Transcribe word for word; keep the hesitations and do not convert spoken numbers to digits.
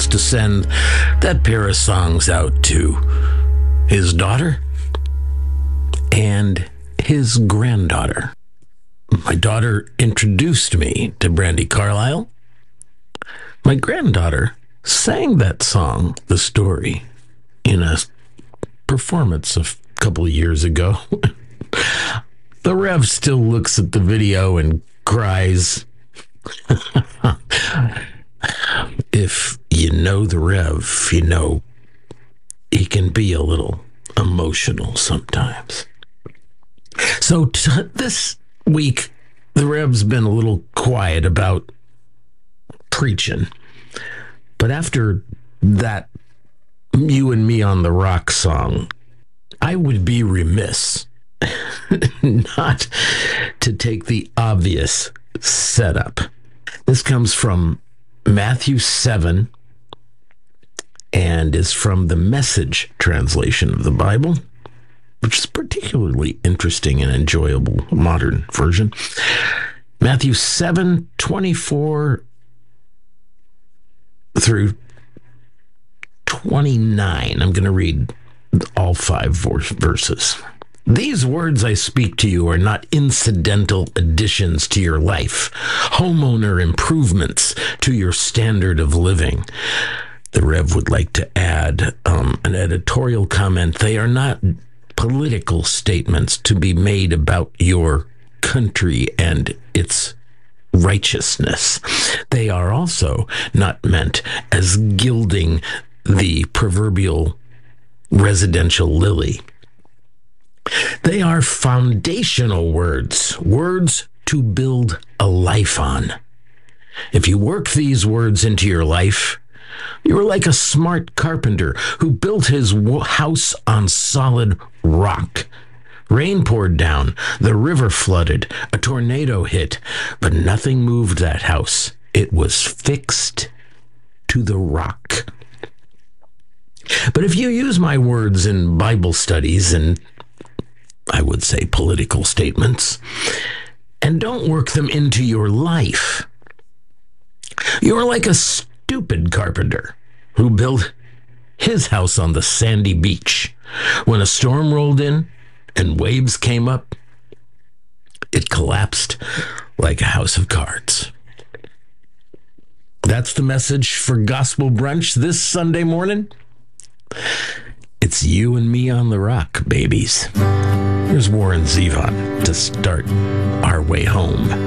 wants to send that pair of songs out to his daughter and his granddaughter. My daughter introduced me to Brandi Carlile. My granddaughter sang that song, The Story, in a performance a couple of years ago. The Rev still looks at the video and cries. If you know the Rev, you know he can be a little emotional sometimes. So t- this week, the Rev's been a little quiet about preaching. But after that You and Me on the Rock song, I would be remiss not to take the obvious setup. This comes from Matthew seven and is from the Message translation of the Bible, which is particularly interesting and enjoyable modern version. Matthew seven, twenty-four through twenty-nine. I'm going to read all five verses. These words I speak to you are not incidental additions to your life, homeowner improvements to your standard of living. The Rev would like to add um, an editorial comment. They are not political statements to be made about your country and its righteousness. They are also not meant as gilding the proverbial residential lily. They are foundational words, words to build a life on. If you work these words into your life, you're like a smart carpenter who built his house on solid rock. Rain poured down, the river flooded, a tornado hit, but nothing moved that house. It was fixed to the rock. But if you use my words in Bible studies and, I would say, political statements, and don't work them into your life, you're like a stupid carpenter who built his house on the sandy beach. When a storm rolled in and waves came up, it collapsed like a house of cards. That's the message for Gospel Brunch this Sunday morning. It's You and Me on the Rock, babies. Here's Warren Zevon to start our way home.